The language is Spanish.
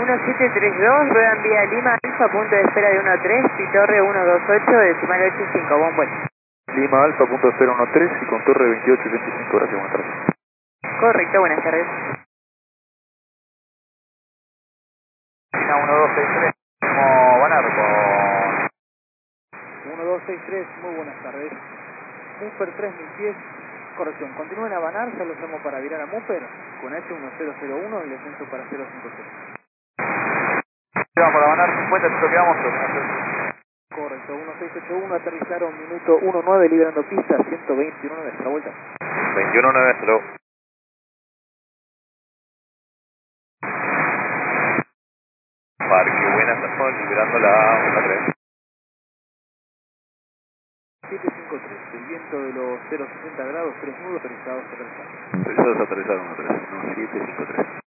1732, rueda en vía Lima, Alfa, punto de espera de 13, y torre 128, decimal 85, buen vuelo. Lima Alfa, punto de espera 13 y con torre 28 y 25, gracias, buenas tardes. Correcto, buenas tardes. Lima 1263, como Banarco. 1263, muy buenas tardes. Mupper 3000 pies, corrección, continúen a Banar, ya los llamo para virar a Mupper, con H1001, el descenso para 050. Vamos para Banar 50, esto que vamos. Correcto, 1681, aterrizaron minuto 19, liberando pista, 121 nuestra vuelta. 21-9, hasta luego. Parque Buenas, estamos liberando la 3. 753, el viento de los 060 grados, 3 nudos, aterrizados, aterrizados. Aterrizados, aterrizaron 1-3, no, 753.